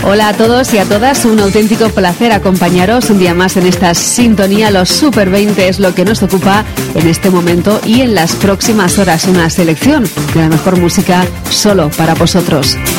Hola a todos y a todas, un auténtico placer acompañaros un día más en esta sintonía. Los Super 20 es lo que nos ocupa en este momento y en las próximas horas, una selección de la mejor música solo para vosotros.